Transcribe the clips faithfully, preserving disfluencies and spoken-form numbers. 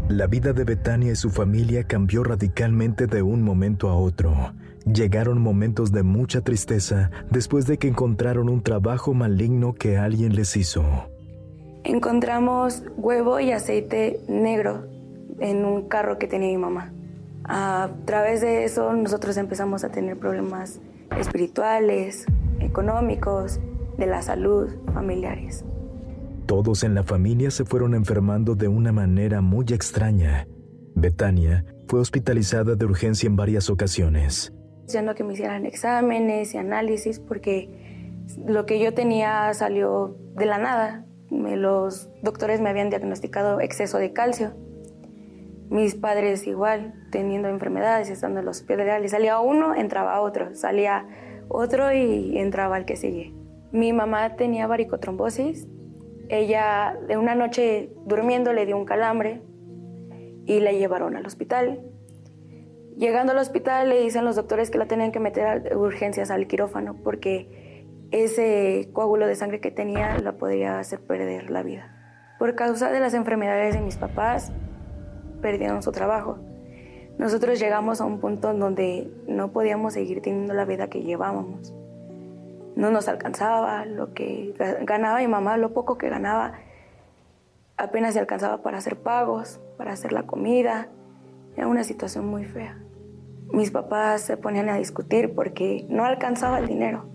La vida de Betania y su familia cambió radicalmente de un momento a otro. Llegaron momentos de mucha tristeza después de que encontraron un trabajo maligno que alguien les hizo. Encontramos huevo y aceite negro en un carro que tenía mi mamá. A través de eso nosotros empezamos a tener problemas espirituales, económicos, de la salud, familiares. Todos en la familia se fueron enfermando de una manera muy extraña. Betania fue hospitalizada de urgencia en varias ocasiones. Haciendo que me hicieran exámenes y análisis porque lo que yo tenía salió de la nada. Me, los doctores me habían diagnosticado exceso de calcio. Mis padres igual, teniendo enfermedades, estando en los hospitales. Salía uno, entraba otro. Salía otro y entraba el que sigue. Mi mamá tenía varicotrombosis. Ella de una noche durmiendo le dio un calambre y la llevaron al hospital. Llegando al hospital le dicen los doctores que la tenían que meter a urgencias al quirófano porque ese coágulo de sangre que tenía la podría hacer perder la vida. Por causa de las enfermedades de mis papás, perdieron su trabajo. Nosotros llegamos a un punto en donde no podíamos seguir teniendo la vida que llevábamos. No nos alcanzaba lo que ganaba mi mamá, lo poco que ganaba, apenas se alcanzaba para hacer pagos, para hacer la comida. Era una situación muy fea. Mis papás se ponían a discutir porque no alcanzaba el dinero.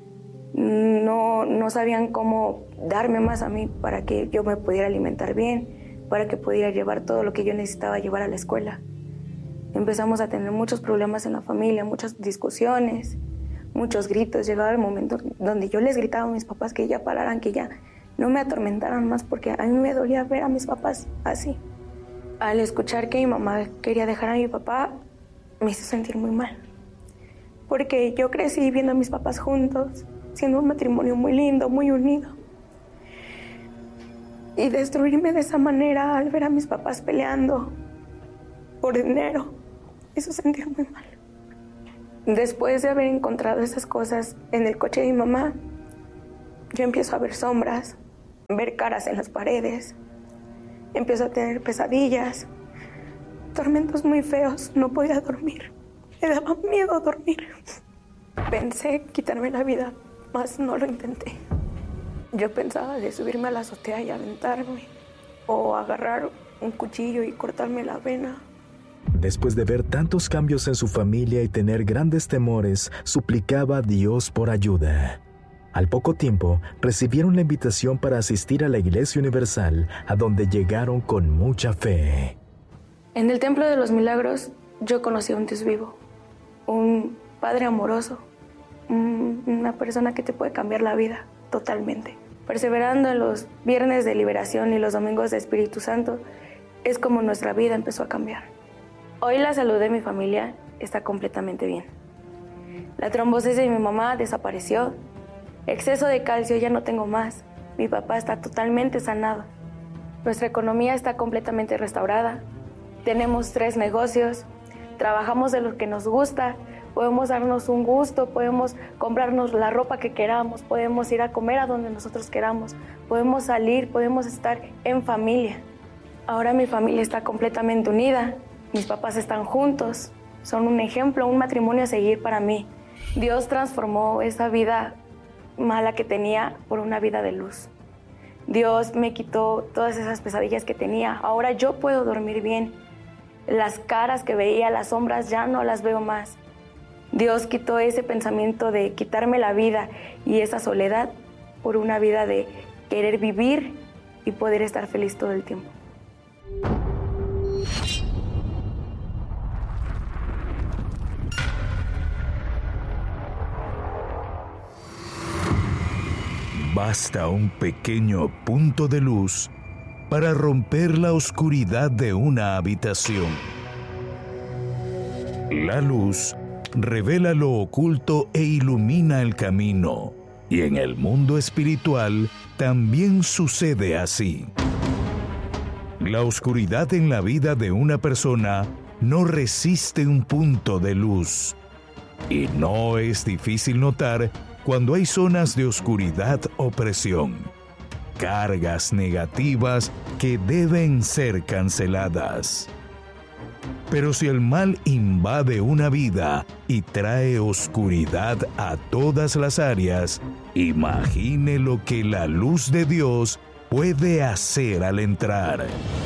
No, no sabían cómo darme más a mí para que yo me pudiera alimentar bien, para que pudiera llevar todo lo que yo necesitaba llevar a la escuela. Empezamos a tener muchos problemas en la familia, muchas discusiones, muchos gritos. Llegaba el momento donde yo les gritaba a mis papás que ya pararan, que ya no me atormentaran más, porque a mí me dolía ver a mis papás así. Al escuchar que mi mamá quería dejar a mi papá, me hizo sentir muy mal. Porque yo crecí viendo a mis papás juntos, siendo un matrimonio muy lindo, muy unido. Y destruirme de esa manera al ver a mis papás peleando por dinero, me hizo sentir muy mal. Después de haber encontrado esas cosas en el coche de mi mamá, yo empiezo a ver sombras, ver caras en las paredes, empiezo a tener pesadillas, tormentos muy feos, no podía dormir, me daba miedo dormir. Pensé quitarme la vida, mas no lo intenté. Yo pensaba de subirme a la azotea y aventarme, o agarrar un cuchillo y cortarme la vena. Después de ver tantos cambios en su familia y tener grandes temores, suplicaba a Dios por ayuda. Al poco tiempo, recibieron la invitación para asistir a la Iglesia Universal, a donde llegaron con mucha fe. En el Templo de los Milagros, yo conocí a un Dios vivo, un Padre amoroso, un, una persona que te puede cambiar la vida totalmente. Perseverando en los viernes de liberación y los domingos de Espíritu Santo, es como nuestra vida empezó a cambiar. Hoy la salud de mi familia está completamente bien. La trombosis de mi mamá desapareció. Exceso de calcio ya no tengo más. Mi papá está totalmente sanado. Nuestra economía está completamente restaurada. Tenemos tres negocios. Trabajamos de lo que nos gusta. Podemos darnos un gusto. Podemos comprarnos la ropa que queramos. Podemos ir a comer a donde nosotros queramos. Podemos salir. Podemos estar en familia. Ahora mi familia está completamente unida. Mis papás están juntos, son un ejemplo, un matrimonio a seguir para mí. Dios transformó esa vida mala que tenía por una vida de luz. Dios me quitó todas esas pesadillas que tenía. Ahora yo puedo dormir bien. Las caras que veía, las sombras, ya no las veo más. Dios quitó ese pensamiento de quitarme la vida y esa soledad por una vida de querer vivir y poder estar feliz todo el tiempo. Basta un pequeño punto de luz para romper la oscuridad de una habitación. La luz revela lo oculto e ilumina el camino, y en el mundo espiritual también sucede así. La oscuridad en la vida de una persona no resiste un punto de luz, y no es difícil notar cuando hay zonas de oscuridad o presión. cargas negativas que deben ser canceladas. Pero si el mal invade una vida y trae oscuridad a todas las áreas, imagine lo que la luz de Dios puede hacer al entrar.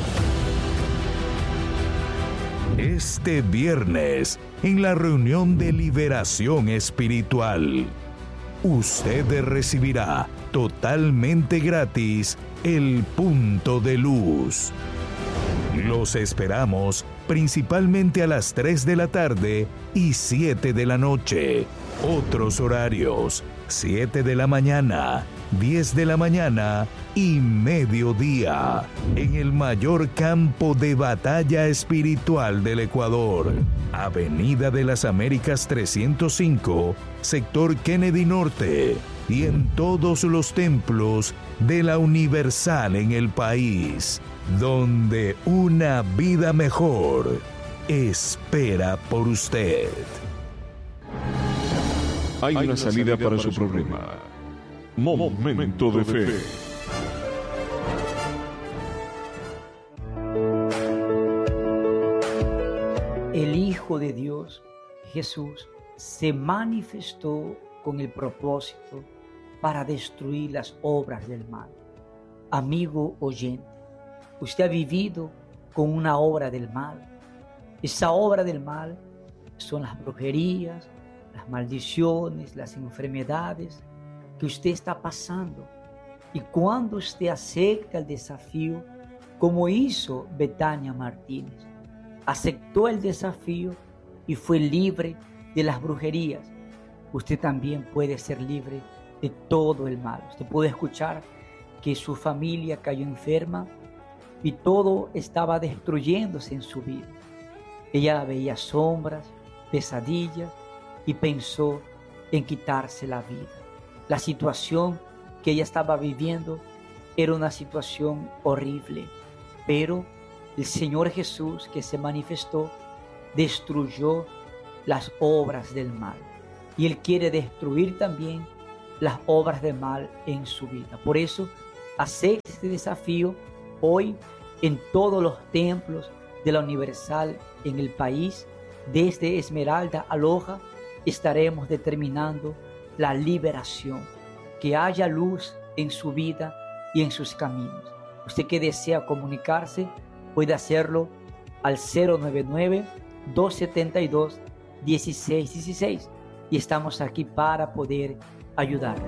Este viernes, en la reunión de liberación espiritual, usted recibirá totalmente gratis el punto de luz. Los esperamos principalmente a las tres de la tarde y siete de la noche. Otros horarios: siete de la mañana, diez de la mañana y mediodía, en el mayor campo de batalla espiritual del Ecuador, Avenida de las Américas trescientos cinco, sector Kennedy Norte, y en todos los templos de la Universal en el país, donde una vida mejor espera por usted. Hay una salida para su problema. Momento de fe. El Hijo de Dios, Jesús, se manifestó con el propósito para destruir las obras del mal. Amigo oyente, usted ha vivido con una obra del mal. Esa obra del mal son las brujerías, las maldiciones, las enfermedades que usted está pasando. Y cuando usted acepta el desafío, como hizo Betania Martínez, aceptó el desafío y fue libre de las brujerías, usted también puede ser libre de todo el mal. Usted puede escuchar que su familia cayó enferma y todo estaba destruyéndose en su vida. Ella veía sombras, pesadillas y pensó en quitarse la vida. La situación que ella estaba viviendo era una situación horrible, pero el Señor Jesús, que se manifestó, destruyó las obras del mal. Y Él quiere destruir también las obras del mal en su vida. Por eso, acepte este desafío hoy en todos los templos de la Universal en el país. Desde Esmeralda a Loja estaremos determinando la liberación, que haya luz en su vida y en sus caminos. Usted que desea comunicarse puede hacerlo al cero nueve nueve, dos siete dos, uno seis uno seis y estamos aquí para poder ayudarle.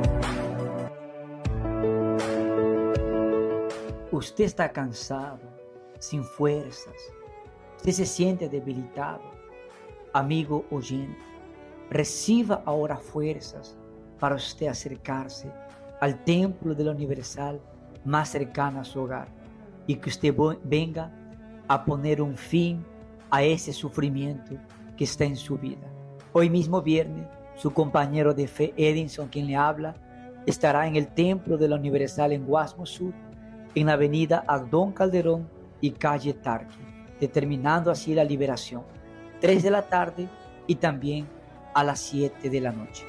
Usted está cansado, sin fuerzas, usted se siente debilitado. Amigo oyente, reciba ahora fuerzas para usted acercarse al templo de la Universal más cercano a su hogar y que usted venga a poner un fin a ese sufrimiento que está en su vida. Hoy mismo viernes, su compañero de fe Edinson, quien le habla, estará en el templo de la Universal en Guasmo Sur, en la avenida Abdón Calderón y calle Tarqui, determinando así la liberación, tres de la tarde y también a las siete de la noche.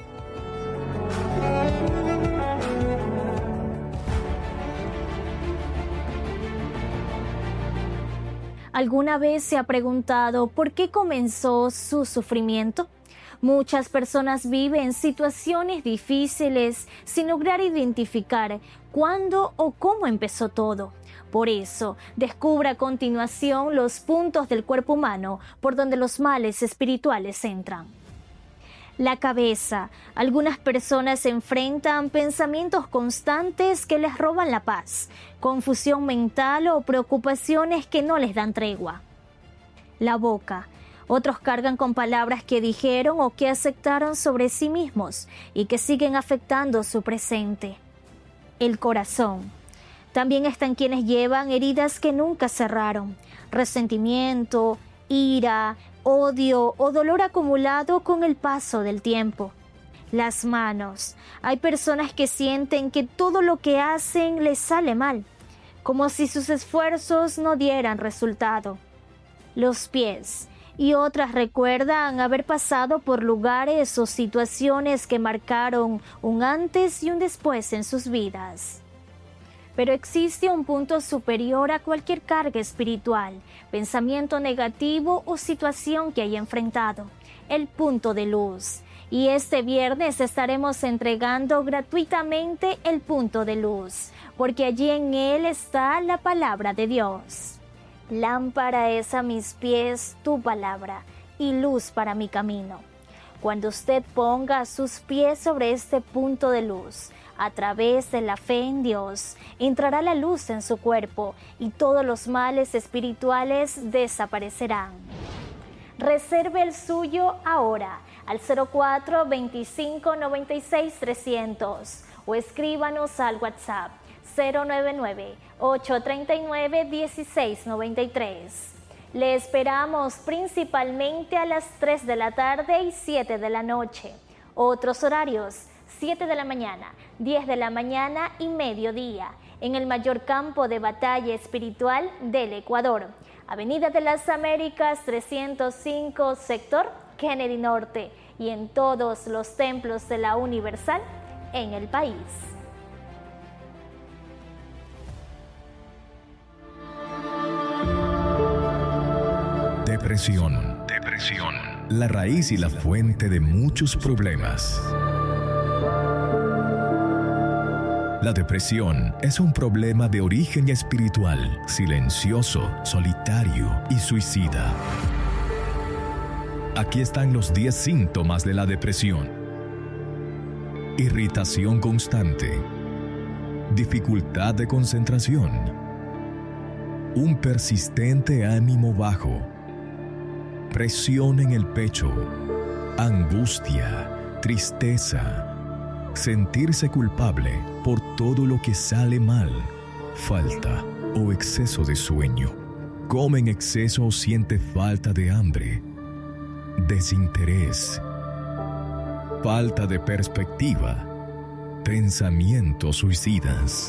¿Alguna vez se ha preguntado por qué comenzó su sufrimiento? Muchas personas viven situaciones difíciles sin lograr identificar cuándo o cómo empezó todo. Por eso, descubra a continuación los puntos del cuerpo humano por donde los males espirituales entran. La cabeza. Algunas personas enfrentan pensamientos constantes que les roban la paz, confusión mental o preocupaciones que no les dan tregua. La boca. Otros cargan con palabras que dijeron o que aceptaron sobre sí mismos y que siguen afectando su presente. El corazón. También están quienes llevan heridas que nunca cerraron, resentimiento, ira, odio o dolor acumulado con el paso del tiempo. Las manos. Hay personas que sienten que todo lo que hacen les sale mal, como si sus esfuerzos no dieran resultado. Los pies. Y otras recuerdan haber pasado por lugares o situaciones que marcaron un antes y un después en sus vidas. Pero existe un punto superior a cualquier carga espiritual, pensamiento negativo o situación que haya enfrentado, el punto de luz. Y este viernes estaremos entregando gratuitamente el punto de luz, porque allí en él está la palabra de Dios. Lámpara es a mis pies tu palabra y luz para mi camino. Cuando usted ponga sus pies sobre este punto de luz, a través de la fe en Dios, entrará la luz en su cuerpo y todos los males espirituales desaparecerán. Reserve el suyo ahora al cero cuatro veinticinco noventa y seis trescientos o escríbanos al WhatsApp cero nueve nueve ocho tres nueve uno seis nueve tres. Le esperamos principalmente a las tres de la tarde y siete de la noche. Otros horarios: siete de la mañana, diez de la mañana y mediodía, en el mayor campo de batalla espiritual del Ecuador, Avenida de las Américas trescientos cinco, sector Kennedy Norte, y en todos los templos de la Universal en el país. Depresión. Depresión. La raíz y la fuente de muchos problemas. La depresión es un problema de origen espiritual, silencioso, solitario y suicida. Aquí están los diez síntomas de la depresión. Irritación constante, dificultad de concentración, un persistente ánimo bajo, presión en el pecho, angustia, tristeza, sentirse culpable por todo lo que sale mal, falta o exceso de sueño, come en exceso o siente falta de hambre, desinterés, falta de perspectiva, pensamientos suicidas.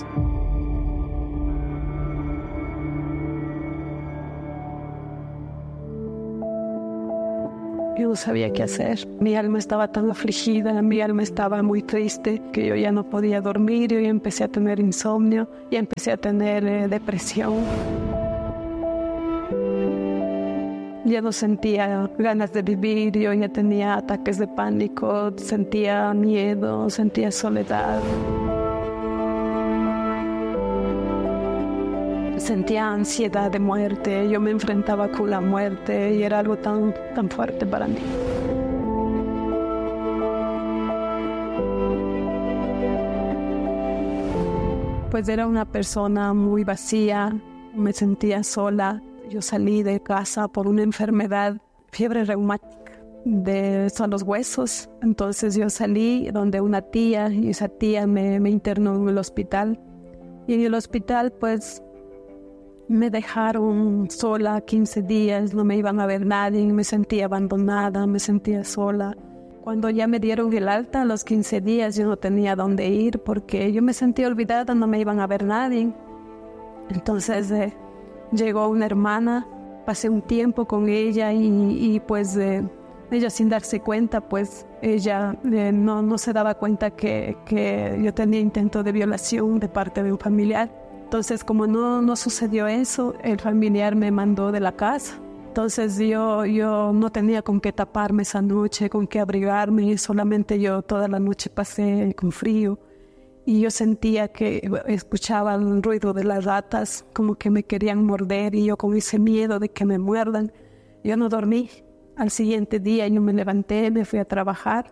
Yo no sabía qué hacer. Mi alma estaba tan afligida, mi alma estaba muy triste, que yo ya no podía dormir. Yo ya empecé a tener insomnio, ya empecé a tener eh, depresión. Ya no sentía ganas de vivir, yo ya tenía ataques de pánico, sentía miedo, sentía soledad. Sentía ansiedad de muerte, yo me enfrentaba con la muerte y era algo tan, tan fuerte para mí. Pues era una persona muy vacía, me sentía sola. Yo salí de casa por una enfermedad, fiebre reumática, de son los huesos. Entonces yo salí donde una tía y esa tía me, me internó en el hospital. Y en el hospital pues me dejaron sola quince días, no me iban a ver nadie, me sentía abandonada, me sentía sola. Cuando ya me dieron el alta a los quince días yo no tenía dónde ir porque yo me sentía olvidada, no me iban a ver nadie. Entonces eh, llegó una hermana, pasé un tiempo con ella y, y pues eh, ella sin darse cuenta, pues ella eh, no, no se daba cuenta que, que yo tenía intento de violación de parte de un familiar. Entonces como no, no sucedió eso, el familiar me mandó de la casa. Entonces yo, yo no tenía con qué taparme esa noche, con qué abrigarme, solamente yo toda la noche pasé con frío. Y yo sentía que escuchaba el ruido de las ratas, como que me querían morder y yo con ese miedo de que me muerdan. Yo no dormí. Al siguiente día yo me levanté, me fui a trabajar.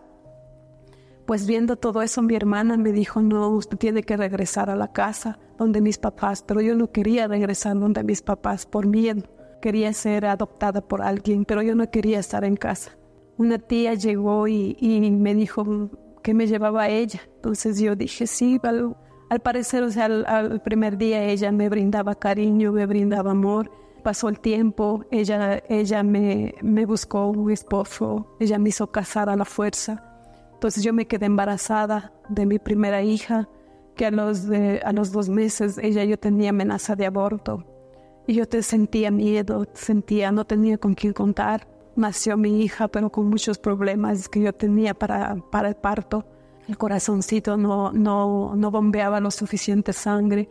Pues viendo todo eso mi hermana me dijo, no, usted tiene que regresar a la casa donde mis papás. Pero yo no quería regresar donde mis papás por miedo. Quería ser adoptada por alguien, pero yo no quería estar en casa. Una tía llegó y, y me dijo que me llevaba a ella. Entonces yo dije, sí, al, al parecer, o sea, al, al primer día ella me brindaba cariño, me brindaba amor. Pasó el tiempo, ella, ella me, me buscó un esposo, ella me hizo casar a la fuerza. Entonces yo me quedé embarazada de mi primera hija, que a los, de, a los dos meses ella yo tenía amenaza de aborto. Y yo te sentía miedo, sentía, no tenía con quién contar. Nació mi hija, pero con muchos problemas que yo tenía para, para el parto. El corazoncito no, no, no bombeaba lo suficiente sangre.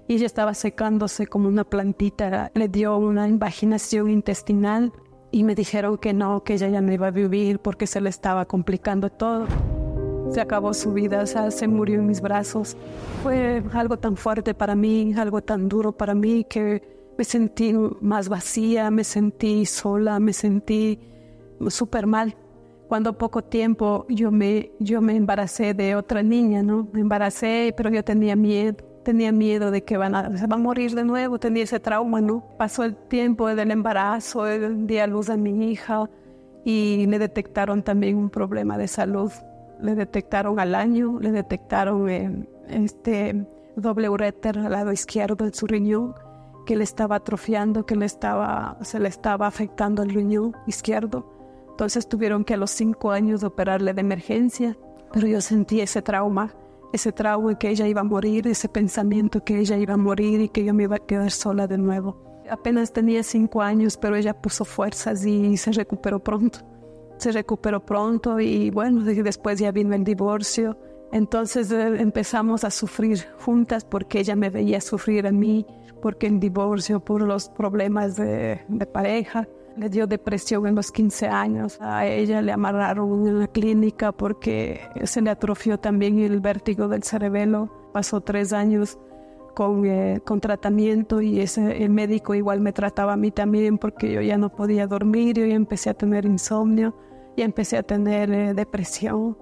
y ella estaba secándose como una plantita. Le dio una invaginación intestinal y me dijeron que no, que ella ya no iba a vivir porque se le estaba complicando todo. Se acabó su vida, o sea, se murió en mis brazos. Fue algo tan fuerte para mí, algo tan duro para mí, que me sentí más vacía, me sentí sola, me sentí súper mal. Cuando poco tiempo yo me, yo me embaracé de otra niña, ¿no? Me embaracé, pero yo tenía miedo, tenía miedo de que van a, se va a morir de nuevo, tenía ese trauma, ¿no? Pasó el tiempo del embarazo, di a luz a mi hija y le detectaron también un problema de salud. Le detectaron al año, le detectaron eh, este doble uréter al lado izquierdo de su riñón, que le estaba atrofiando, que le estaba, se le estaba afectando el riñón izquierdo. Entonces tuvieron que a los cinco años operarle de emergencia, pero yo sentí ese trauma, ese trauma que ella iba a morir, ese pensamiento que ella iba a morir y que yo me iba a quedar sola de nuevo. Apenas tenía cinco años, pero ella puso fuerzas y se recuperó pronto. Se recuperó pronto y bueno, después ya vino el divorcio. Entonces eh, empezamos a sufrir juntas porque ella me veía sufrir a mí, porque el divorcio, por los problemas de, de pareja. Le dio depresión en los quince años. A ella le amarraron en la clínica porque se le atrofió también el vértigo del cerebelo. Pasó tres años con, eh, con tratamiento y ese, el médico igual me trataba a mí también porque yo ya no podía dormir, yo ya empecé a tener insomnio. Y empecé a tener eh, depresión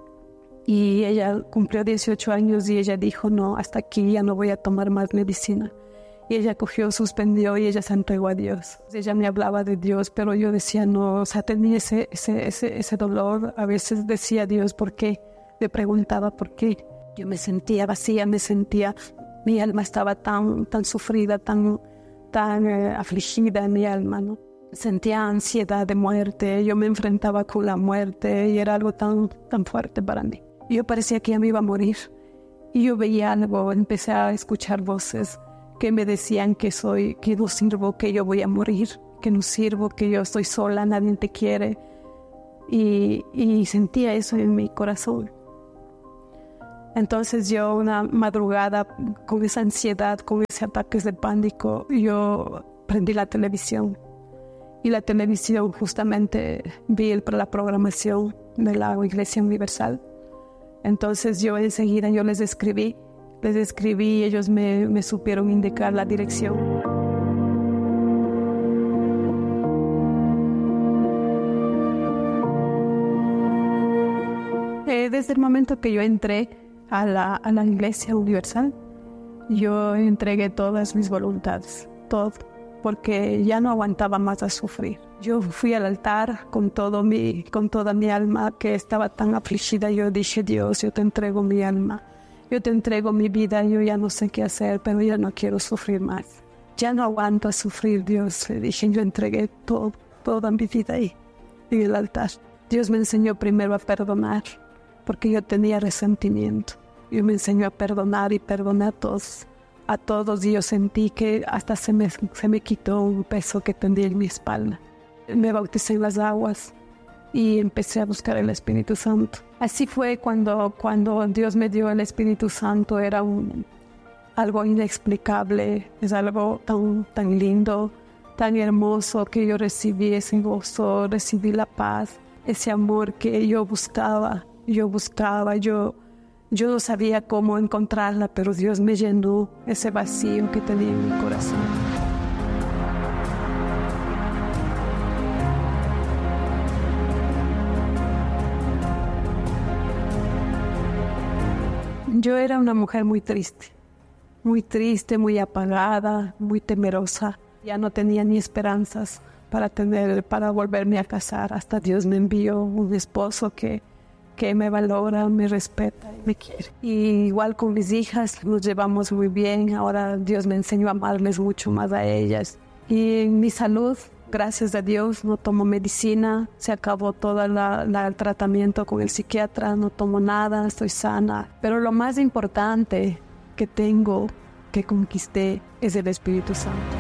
y ella cumplió dieciocho años y ella dijo no, hasta aquí ya no voy a tomar más medicina. Y ella cogió, suspendió y ella se entregó a Dios. Ella me hablaba de Dios, pero yo decía no, o sea, tenía ese, ese, ese, ese dolor. A veces decía a Dios, ¿por qué? Le preguntaba por qué. Yo me sentía vacía, me sentía, mi alma estaba tan, tan sufrida, tan, tan eh, afligida en mi alma, ¿no? Sentía ansiedad de muerte, yo me enfrentaba con la muerte y era algo tan, tan fuerte para mí. Yo parecía que ya me iba a morir y yo veía algo, empecé a escuchar voces que me decían que soy, que no sirvo, que yo voy a morir, que no sirvo, que yo estoy sola, nadie te quiere y, y sentía eso en mi corazón. Entonces yo una madrugada con esa ansiedad, con esos ataques de pánico, yo prendí la televisión. Y la televisión justamente vi el, la programación de la Iglesia Universal. Entonces yo enseguida yo les escribí, les escribí y ellos me, me supieron indicar la dirección. Eh, desde el momento que yo entré a la, a la Iglesia Universal, yo entregué todas mis voluntades, todo. Porque ya no aguantaba más a sufrir. Yo fui al altar con, todo mi, con toda mi alma que estaba tan afligida. Yo dije, Dios, yo te entrego mi alma, yo te entrego mi vida, yo ya no sé qué hacer, pero ya no quiero sufrir más. Ya no aguanto a sufrir, Dios. Le dije, yo entregué todo, toda mi vida ahí, en el altar. Dios me enseñó primero a perdonar, porque yo tenía resentimiento. Dios me enseñó a perdonar y perdonar a todos. a todos y yo sentí que hasta se me, se me quitó un peso que tenía en mi espalda. Me bauticé en las aguas y empecé a buscar el Espíritu Santo. Así fue cuando, cuando Dios me dio el Espíritu Santo, era un, algo inexplicable, es algo tan, tan lindo, tan hermoso que yo recibí ese gozo, recibí la paz, ese amor que yo buscaba, yo buscaba, yo... Yo no sabía cómo encontrarla, pero Dios me llenó ese vacío que tenía en mi corazón. Yo era una mujer muy triste, muy triste, muy apagada, muy temerosa. Ya no tenía ni esperanzas para tener, para volverme a casar. Hasta Dios me envió un esposo que que me valora, me respeta y me quiere. Y igual con mis hijas nos llevamos muy bien. Ahora Dios me enseñó a amarles mucho más a ellas. Y en mi salud, gracias a Dios, no tomo medicina. Se acabó todo la, la, el tratamiento con el psiquiatra, no tomo nada, estoy sana. Pero lo más importante que tengo, que conquisté, es el Espíritu Santo.